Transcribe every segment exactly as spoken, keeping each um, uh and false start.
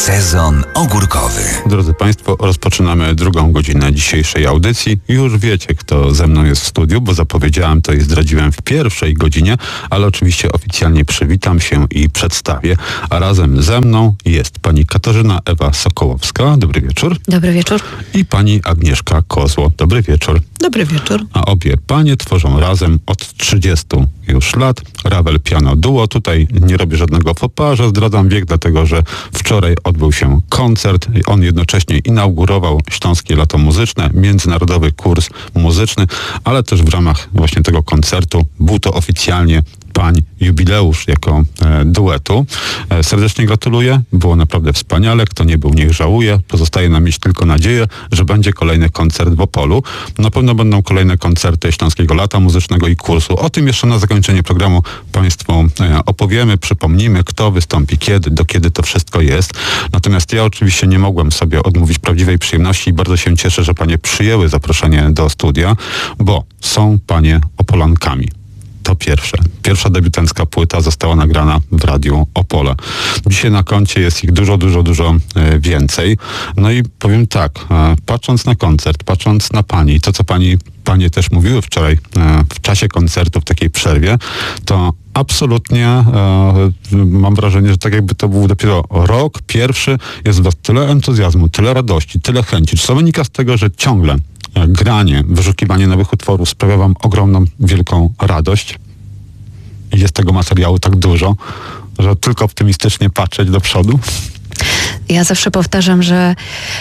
Sezon ogórkowy. Drodzy Państwo, rozpoczynamy drugą godzinę dzisiejszej audycji. Już wiecie, kto ze mną jest w studiu, bo zapowiedziałem to i zdradziłem w pierwszej godzinie, ale oczywiście oficjalnie przywitam się i przedstawię. A razem ze mną jest pani Katarzyna Ewa Sokołowska. Dobry wieczór. Dobry wieczór. I pani Agnieszka Kozło. Dobry wieczór. Dobry wieczór. A obie panie tworzą razem od trzydziestu już lat Ravel Piano Duo. Tutaj nie robię żadnego faux pas, że zdradzam wiek, dlatego że wczoraj odbył się koncert. On jednocześnie inaugurował Śląskie Lato Muzyczne, międzynarodowy kurs muzyczny, ale też w ramach właśnie tego koncertu był to oficjalnie pań jubileusz jako e, duetu. E, serdecznie gratuluję. Było naprawdę wspaniale. Kto nie był, niech żałuje. Pozostaje nam mieć tylko nadzieję, że będzie kolejny koncert w Opolu. Na pewno będą kolejne koncerty Śląskiego Lata Muzycznego i kursu. O tym jeszcze na zakończenie programu Państwu e, opowiemy, przypomnimy, kto wystąpi kiedy, do kiedy to wszystko jest. Natomiast ja oczywiście nie mogłem sobie odmówić prawdziwej przyjemności i bardzo się cieszę, że panie przyjęły zaproszenie do studia, bo są panie Opolankami. To pierwsze. Pierwsza debiutancka płyta została nagrana w Radiu Opole. Dzisiaj na koncie jest ich dużo, dużo, dużo e, więcej. No i powiem tak, e, patrząc na koncert, patrząc na pani, to co pani, panie też mówiły wczoraj e, w czasie koncertu, w takiej przerwie, to absolutnie e, mam wrażenie, że tak jakby to był dopiero rok pierwszy, jest w was tyle entuzjazmu, tyle radości, tyle chęci. Czy to wynika z tego, że ciągle granie, wyszukiwanie nowych utworów sprawia wam ogromną, wielką radość? I jest tego materiału tak dużo, że tylko optymistycznie patrzeć do przodu? Ja zawsze powtarzam, że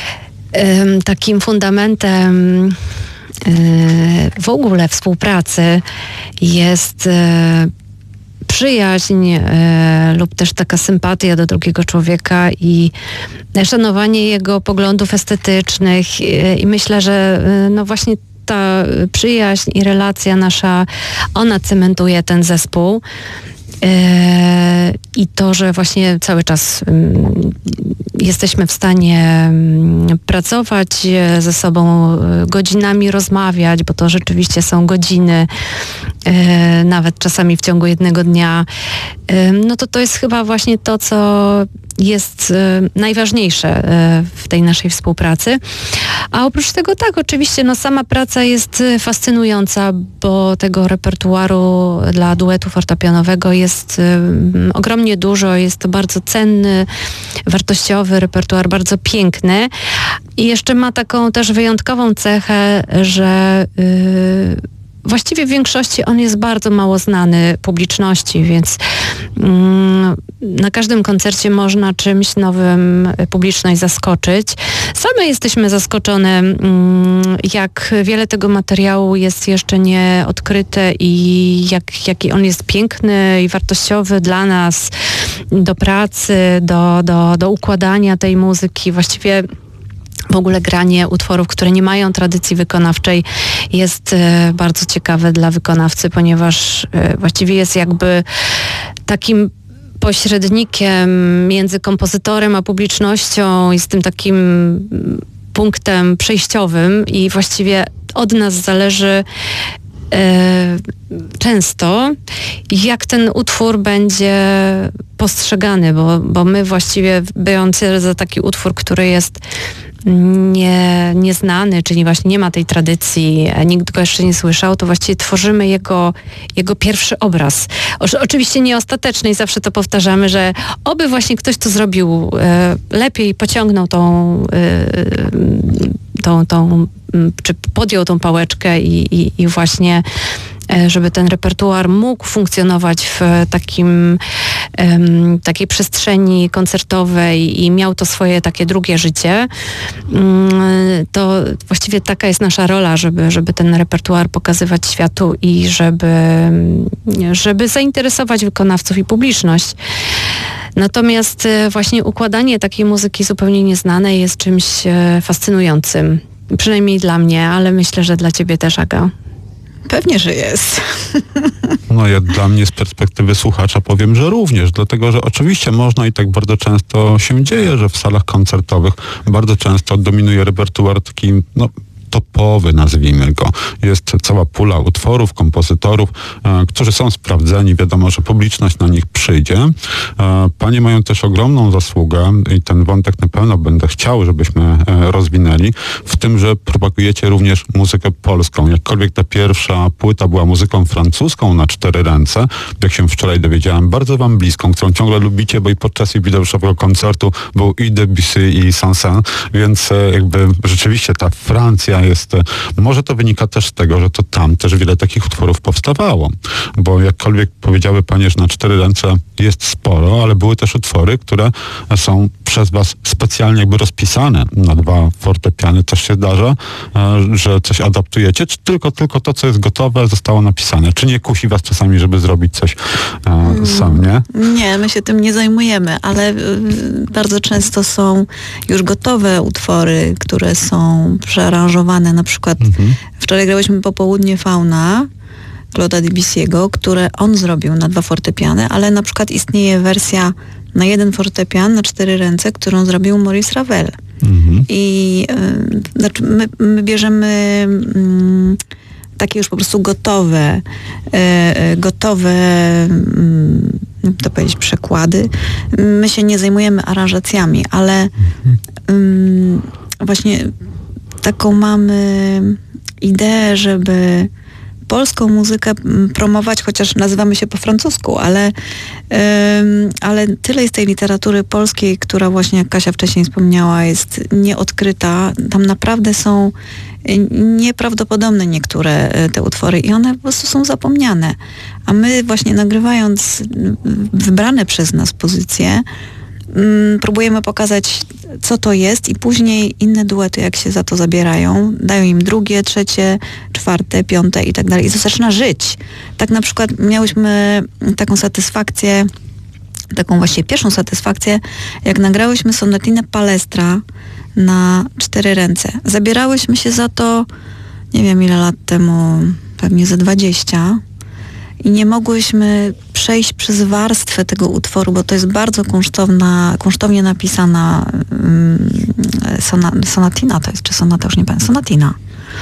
y, takim fundamentem y, w ogóle współpracy jest y, przyjaźń e, lub też taka sympatia do drugiego człowieka i szanowanie jego poglądów estetycznych e, i myślę, że e, no właśnie ta przyjaźń i relacja nasza, ona cementuje ten zespół. I to, że właśnie cały czas jesteśmy w stanie pracować ze sobą, godzinami rozmawiać, bo to rzeczywiście są godziny, nawet czasami w ciągu jednego dnia, no to to jest chyba właśnie to, co jest najważniejsze w tej naszej współpracy. A oprócz tego tak, oczywiście no sama praca jest fascynująca, bo tego repertuaru dla duetu fortepianowego jest ogromnie dużo, jest to bardzo cenny, wartościowy repertuar, bardzo piękny i jeszcze ma taką też wyjątkową cechę, że yy, właściwie w większości on jest bardzo mało znany publiczności, więc mm, na każdym koncercie można czymś nowym publiczność zaskoczyć. Same jesteśmy zaskoczone, mm, jak wiele tego materiału jest jeszcze nieodkryte i jak, jaki on jest piękny i wartościowy dla nas, do pracy, do, do, do układania tej muzyki. Właściwie w ogóle granie utworów, które nie mają tradycji wykonawczej jest e, bardzo ciekawe dla wykonawcy, ponieważ e, właściwie jest jakby takim pośrednikiem między kompozytorem a publicznością, jest tym takim punktem przejściowym i właściwie od nas zależy e, często, jak ten utwór będzie postrzegany, bo, bo my właściwie, biorący za taki utwór, który jest nie, nieznany, czyli właśnie nie ma tej tradycji, nikt go jeszcze nie słyszał, to właściwie tworzymy jego, jego pierwszy obraz. O, oczywiście nie ostateczny i zawsze to powtarzamy, że oby właśnie ktoś to zrobił e, lepiej, pociągnął tą, e, tą, tą czy podjął tą pałeczkę i, i, i właśnie żeby ten repertuar mógł funkcjonować w takim, um, takiej przestrzeni koncertowej i miał to swoje takie drugie życie, um, to właściwie taka jest nasza rola, żeby, żeby ten repertuar pokazywać światu i żeby, żeby zainteresować wykonawców i publiczność. Natomiast właśnie układanie takiej muzyki zupełnie nieznanej jest czymś fascynującym. Przynajmniej dla mnie, ale myślę, że dla ciebie też, Aga. Pewnie, że jest. No ja dla mnie z perspektywy słuchacza powiem, że również, dlatego że oczywiście można i tak bardzo często się dzieje, że w salach koncertowych bardzo często dominuje repertuar taki, no topowy, nazwijmy go. Jest cała pula utworów, kompozytorów, e, którzy są sprawdzeni. Wiadomo, że publiczność na nich przyjdzie. E, panie mają też ogromną zasługę i ten wątek na pewno będę chciał, żebyśmy e, rozwinęli, w tym, że propagujecie również muzykę polską. Jakkolwiek ta pierwsza płyta była muzyką francuską na cztery ręce, jak się wczoraj dowiedziałem, bardzo wam bliską, którą ciągle lubicie, bo i podczas jubileuszowego koncertu był i Debussy i Saint-Saëns, więc e, jakby rzeczywiście ta Francja jest, e, może to wynika też z tego, że to tam też wiele takich utworów powstawało, bo jakkolwiek powiedziały panie, że na cztery ręce jest sporo, ale były też utwory, które są przez was specjalnie jakby rozpisane na dwa fortepiany. Też się zdarza, e, że coś adaptujecie, czy tylko, tylko to, co jest gotowe, zostało napisane? Czy nie kusi was czasami, żeby zrobić coś e, sam, nie? Nie, my się tym nie zajmujemy, ale y, bardzo często są już gotowe utwory, które są przearanżowane. Na przykład mhm. wczoraj grałyśmy Popołudnie Fauna Claude'a Debussy'ego, które on zrobił na dwa fortepiany, ale na przykład istnieje wersja na jeden fortepian, na cztery ręce, którą zrobił Maurice Ravel. Mhm. I y, znaczy my, my bierzemy y, takie już po prostu gotowe, y, gotowe y, to powiedzieć przekłady. My się nie zajmujemy aranżacjami, ale y, właśnie taką mamy ideę, żeby polską muzykę promować, chociaż nazywamy się po francusku, ale, ym, ale tyle jest tej literatury polskiej, która właśnie, jak Kasia wcześniej wspomniała, jest nieodkryta. Tam naprawdę są nieprawdopodobne niektóre te utwory i one po prostu są zapomniane. A my właśnie nagrywając wybrane przez nas pozycje, ym, próbujemy pokazać, co to jest i później inne duety, jak się za to zabierają, dają im drugie, trzecie, czwarte, piąte i tak dalej. I to zaczyna żyć. Tak na przykład miałyśmy taką satysfakcję, taką właśnie pierwszą satysfakcję, jak nagrałyśmy sonatinę Palestra na cztery ręce. Zabierałyśmy się za to, nie wiem ile lat temu, pewnie ze dwadzieścia. I nie mogłyśmy przejść przez warstwę tego utworu, bo to jest bardzo kunsztowna, kunsztownie napisana um, sona, sonatina to jest, czy sonata, już nie pamiętam, sonatina.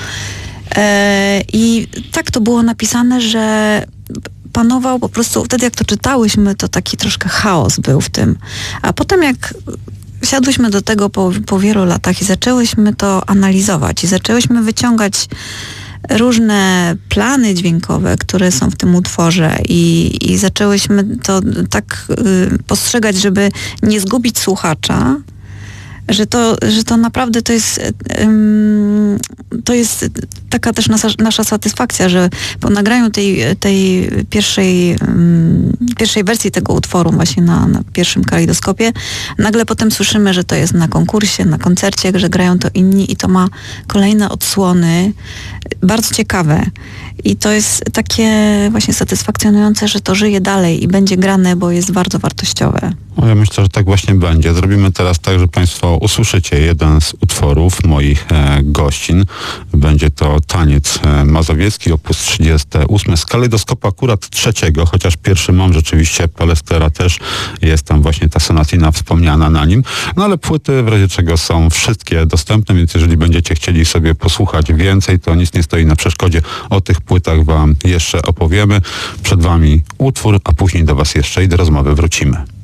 E, I tak to było napisane, że panował po prostu, wtedy jak to czytałyśmy, to taki troszkę chaos był w tym. A potem jak siadłyśmy do tego po, po wielu latach i zaczęłyśmy to analizować i zaczęłyśmy wyciągać różne plany dźwiękowe, które są w tym utworze i, i zaczęłyśmy to tak y, postrzegać, żeby nie zgubić słuchacza, że to, że to naprawdę to jest ym, to jest taka też nasza, nasza satysfakcja, że po nagraniu tej, tej pierwszej, ym, pierwszej wersji tego utworu właśnie na, na pierwszym kalejdoskopie, nagle potem słyszymy, że to jest na konkursie, na koncercie, że grają to inni i to ma kolejne odsłony, bardzo ciekawe. I to jest takie właśnie satysfakcjonujące, że to żyje dalej i będzie grane, bo jest bardzo wartościowe. No ja myślę, że tak właśnie będzie. Zrobimy teraz tak, że państwo usłyszycie jeden z utworów moich e, gościn. Będzie to Taniec e, Mazowiecki, opus trzydziesty ósmy z kalejdoskopu akurat trzeciego, chociaż pierwszy mam rzeczywiście, Palestera też jest tam właśnie ta sonatina wspomniana na nim. No ale płyty w razie czego są wszystkie dostępne, więc jeżeli będziecie chcieli sobie posłuchać więcej, to nic nie stoi na przeszkodzie. O tych płytach wam jeszcze opowiemy. Przed wami utwór, a później do was jeszcze i do rozmowy wrócimy.